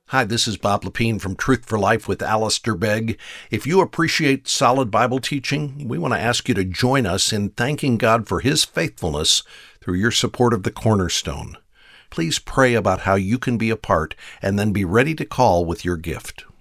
Hi, this is Bob Lepine from Truth for Life with Alistair Begg. If you appreciate solid Bible teaching, we want to ask you to join us in thanking God for His faithfulness through your support of the Cornerstone. Please pray about how you can be a part and then be ready to call with your gift.